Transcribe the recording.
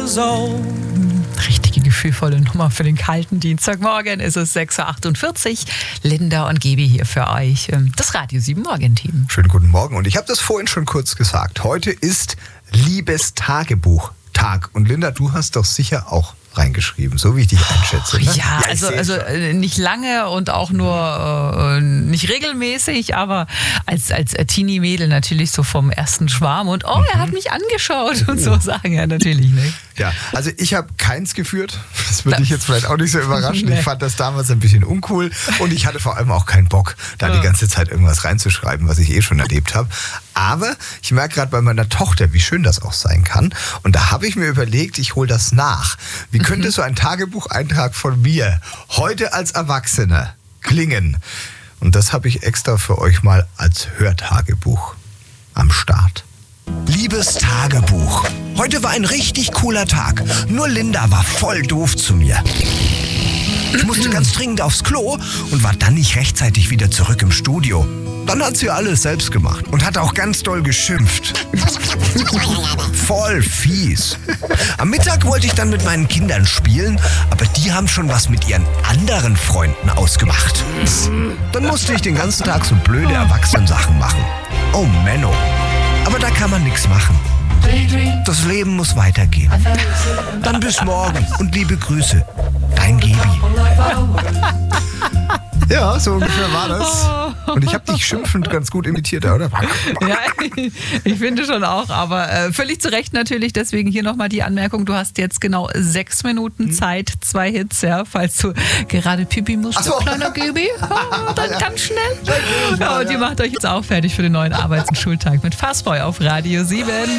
years old. Richtige gefühlvolle Nummer für den kalten Dienstagmorgen. Es ist 6.48 Uhr. Linda und Gebi hier für euch. Das Radio 7 Morgenteam. Schönen guten Morgen. Und ich habe das vorhin schon kurz gesagt. Heute ist Liebestagebuch-Tag. Und Linda, du hast doch sicher auch reingeschrieben, so wie ich dich einschätze. Ne? Ja, also nicht lange und auch nur nicht regelmäßig, aber als Teenie-Mädel natürlich so vom ersten Schwarm und er hat mich angeschaut und so sagen ja natürlich nicht. Ja, also ich habe keins geführt. Das würde dich jetzt vielleicht auch nicht so überraschen. Nee. Ich fand das damals ein bisschen uncool und ich hatte vor allem auch keinen Bock, da die ganze Zeit irgendwas reinzuschreiben, was ich schon erlebt habe. Aber ich merke gerade bei meiner Tochter, wie schön das auch sein kann. Und da habe ich mir überlegt, ich hole das nach. Wie könnte so ein Tagebucheintrag von mir heute als Erwachsener klingen? Und das habe ich extra für euch mal als Hörtagebuch am Start. Liebes Tagebuch. Heute war ein richtig cooler Tag. Nur Linda war voll doof zu mir. Ich musste ganz dringend aufs Klo und war dann nicht rechtzeitig wieder zurück im Studio. Dann hat sie alles selbst gemacht und hat auch ganz doll geschimpft. Voll fies. Am Mittag wollte ich dann mit meinen Kindern spielen, aber die haben schon was mit ihren anderen Freunden ausgemacht. Dann musste ich den ganzen Tag so blöde Erwachsenensachen machen. Oh Menno. Aber da kann man nichts machen. Das Leben muss weitergehen. Dann bis morgen und liebe Grüße. Dein Gebi. Ja, so ungefähr war das. Und ich habe dich schimpfend ganz gut imitiert, oder? Ja, ich finde schon auch, aber völlig zu Recht natürlich. Deswegen hier nochmal die Anmerkung, du hast jetzt genau 6 Minuten Zeit, 2 Hits, ja, falls du gerade Pipi musst, So. kleiner Gebi, dann ganz schnell. Ja, und ihr macht euch jetzt auch fertig für den neuen Arbeits- und Schultag mit Fastboy auf Radio 7.